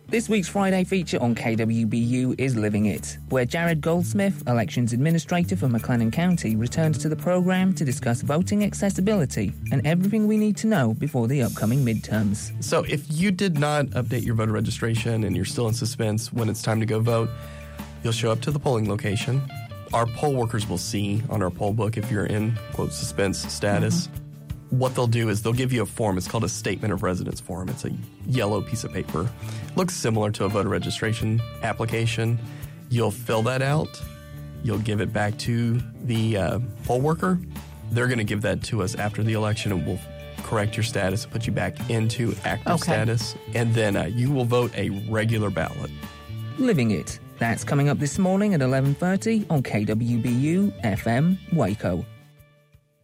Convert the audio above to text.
This week's Friday feature on KWBU is Living It, where Jared Goldsmith, Elections Administrator for McLennan County, returns to the programme to discuss voting accessibility and everything we need to know before the upcoming midterms. So if you did not update your voter registration and you're still in suspense when it's time to go vote, you'll show up to the polling location. Our poll workers will see on our poll book if you're in, quote, suspense status. What they'll do is they'll give you a form. It's called a Statement of Residence form. It's a yellow piece of paper. Looks similar to a voter registration application. You'll fill that out. You'll give it back to the poll worker. They're going to give that to us after the election, and we'll correct your status and put you back into active status. And then you will vote a regular ballot. Living It. That's coming up this morning at 11:30 on KWBU FM Waco.